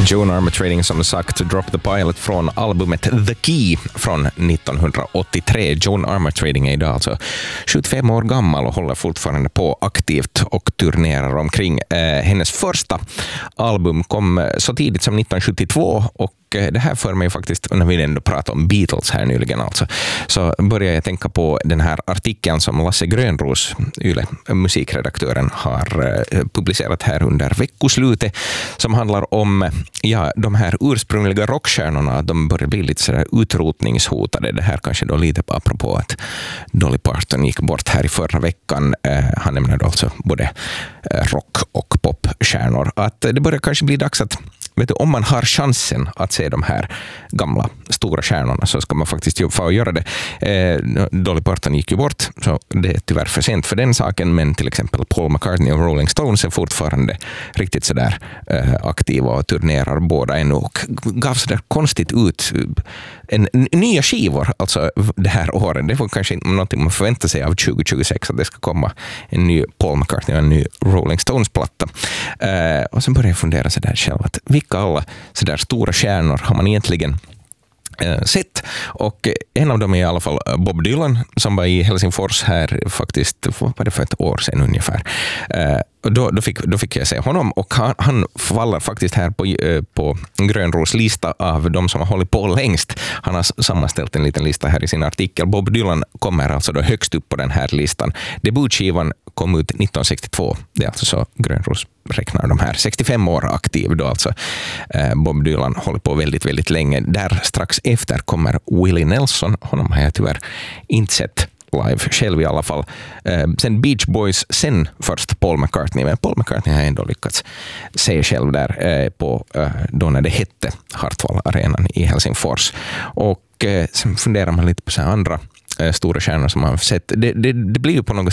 Joan Armatrading som sagt, Drop the Pilot från albumet The Key från 1983. Joan Armatrading är idag alltså 75 år gammal och håller fortfarande på aktivt och turnerar omkring. Hennes första album kom så tidigt som 1972 och det här för mig faktiskt, när vi ändå pratade om Beatles här nyligen alltså, så började jag tänka på den här artikeln som Lasse Grönros, Yle, musikredaktören, har publicerat här under veckoslutet, som handlar om de här ursprungliga rockstjärnorna, de börjar bli lite sådär utrotningshotade. Det här kanske då lite apropå att Dolly Parton gick bort här i förra veckan. Han nämnde alltså både rock- och popstjärnor. Att det börjar kanske bli dags att, vet du, om man har chansen att se de här gamla stora stjärnorna så ska man faktiskt få göra det. Dolly Parton gick ju bort, så det är tyvärr för sent för den saken, men till exempel Paul McCartney och Rolling Stones är fortfarande riktigt sådär aktiva och turnerar båda ännu och gav sådär konstigt ut nya skivor alltså det här året. Det var kanske inte någonting man förväntar sig av 2026 att det ska komma en ny Paul McCartney och en ny Rolling Stones-platta. Och sen började jag fundera sådär själv att vilka alla sådär stora stjärnor har man egentligen sett, och en av dem är i alla fall Bob Dylan som var i Helsingfors här faktiskt, vad var det för ett år sedan ungefär. Då fick jag se honom, och han faller faktiskt här på Grönros lista av de som har hållit på längst. Han har sammanställt en liten lista här i sin artikel. Bob Dylan kommer alltså då högst upp på den här listan. Debutskivan kom ut 1962. Det är alltså så Grönros räknar de här. 65 år aktiv då alltså. Bob Dylan håller på väldigt, väldigt länge. Där strax efter kommer Willie Nelson. Honom har jag tyvärr inte sett live själv i alla fall. Sen Beach Boys, sen först Paul McCartney. Men Paul McCartney har ändå lyckats se själv där på då när det hette Hartwall-arenan i Helsingfors. Och sen funderar man lite på så här andra stora stjärnor som man har sett. Det blir ju på något